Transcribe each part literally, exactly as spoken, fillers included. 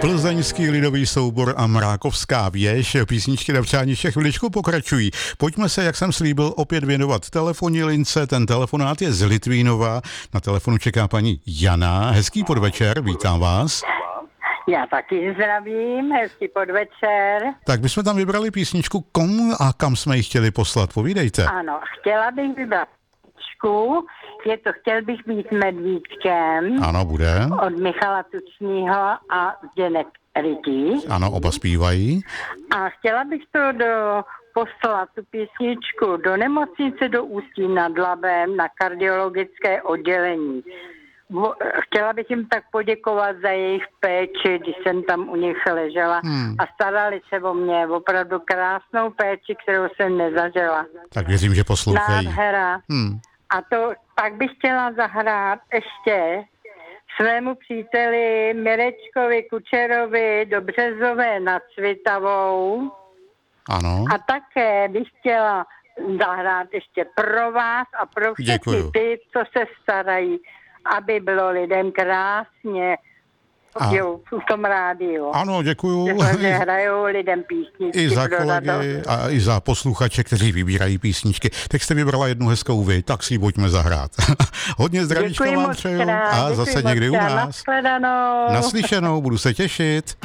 Plzeňský lidový soubor a Mrákovská věž. Písničky na přání všech chviličku pokračují. Pojďme se, jak jsem slíbil, opět věnovat telefonní lince. Ten telefonát je z Litvínova. Na telefonu čeká paní Jana. Hezký podvečer, vítám vás. Já taky zdravím, hezký podvečer. Tak bychom tam vybrali písničku, komu a kam jsme ji chtěli poslat, povídejte. Ano, chtěla bych vybrat písničku, je to Chtěl bych být medvídkem. Ano, bude. Od Michala Tučního a Zdeněk Rytíř. Ano, oba zpívají. A chtěla bych to do, poslat tu písničku do nemocnice do Ústí nad Labem na kardiologické oddělení. Chtěla bych jim tak poděkovat za jejich péči, když jsem tam u nich ležela hmm. a starali se o mě. Opravdu krásnou péči, kterou jsem nezažila. Tak věřím, že poslouchají. Nádhera. Hmm. A to pak bych chtěla zahrát ještě svému příteli Mirečkovi Kučerovi do Březové nad Svitavou. Ano. A také bych chtěla zahrát ještě pro vás a pro všechny Děkuju. ty, co se starají, aby bylo lidem krásně a... v tom rádiu. Ano, děkuju. Že hrajou lidem písničky. I za kolegy a i za posluchače, kteří vybírají písničky. Tak jste vybrala jednu hezkou vy, tak si ji pojďme zahrát. Hodně zdravíčka děkuji vám přeju krát, a zase někdy u nás. Nashledanou. Naslyšenou, budu se těšit.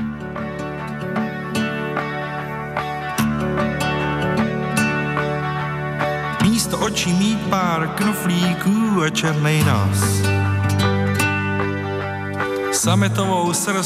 Místo očí mít pár knoflíků a černej nos. Sametovou srst